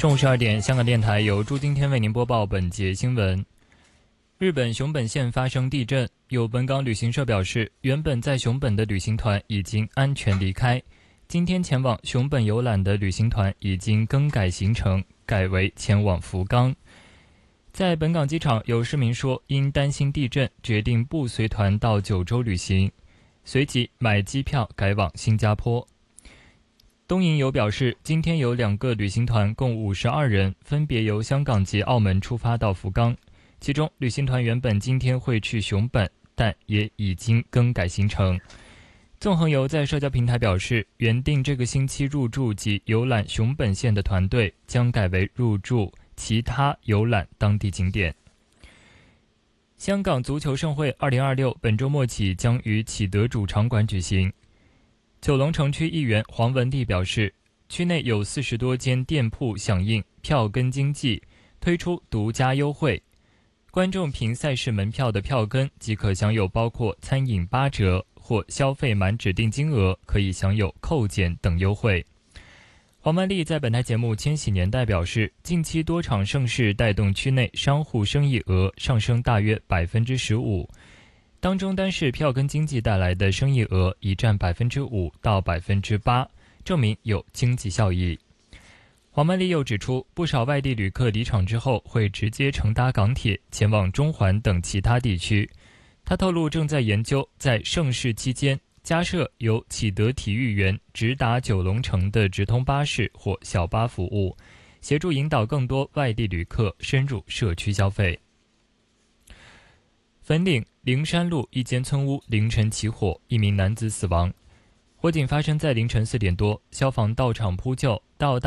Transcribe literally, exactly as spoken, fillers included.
中午十二点，香港电台由朱今天为您播报本节新闻。日本熊本县发生地震，有本港旅行社表示，原本在熊本的旅行团已经安全离开。今天前往熊本游览的旅行团已经更改行程，改为前往福冈。在本港机场，有市民说，因担心地震，决定不随团到九州旅行，随即买机票改往新加坡。东瀛游表示，今天有两个旅行团，共五十二人，分别由香港及澳门出发到福冈。其中，旅行团原本今天会去熊本，但也已经更改行程。纵横游在社交平台表示，原定这个星期入住及游览熊本县的团队将改为入住其他游览当地景点。香港足球盛会二零二六本周末起将于启德主场馆举行。九龙城区议员黄文丽表示，区内有四十多间店铺响应票根经济，推出独家优惠，观众凭赛事门票的票根即可享有包括餐饮八折或消费满指定金额可以享有扣减等优惠。黄文丽在本台节目《千禧年代》表示，近期多场盛事带动区内商户生意额上升大约百分之十五。当中单是票根经济带来的生意额已占百分之五到百分之八，证明有经济效益。黄曼丽又指出，不少外地旅客离场之后会直接乘搭港铁前往中环等其他地区。他透露，正在研究在盛事期间加设由启德体育园直达九龙城的直通巴士或小巴服务，协助引导更多外地旅客深入社区消费。粉岭灵山路一间村屋凌晨起火，一名男子死亡。火警发生在凌晨四点多，消防到场扑救，